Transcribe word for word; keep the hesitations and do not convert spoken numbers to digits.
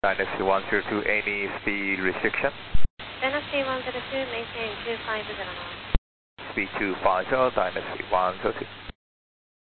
Dynasty one zero two, any speed restriction? Dynasty one zero two, maintain two five zero knots. Speed two five zero, Dynasty one zero two.